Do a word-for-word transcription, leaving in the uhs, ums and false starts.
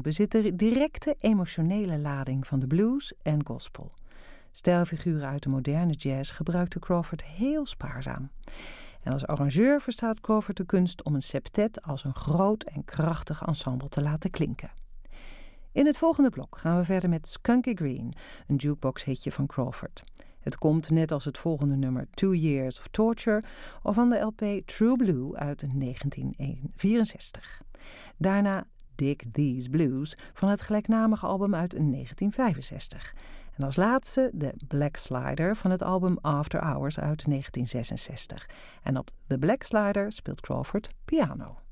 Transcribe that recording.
bezit de directe emotionele lading van de blues en gospel. Stijlfiguren uit de moderne jazz gebruikte Crawford heel spaarzaam. En als arrangeur verstaat Crawford de kunst om een septet als een groot en krachtig ensemble te laten klinken. In het volgende blok gaan we verder met Skunky Green, een jukebox-hitje van Crawford. Het komt, net als het volgende nummer Two Years of Torture, of van de L P True Blue uit negentien vierenzestig. Daarna Dig These Blues van het gelijknamige album uit negentien vijfenzestig. En als laatste de Black Slider van het album After Hours uit negentien zesenzestig. En op The Black Slider speelt Crawford piano.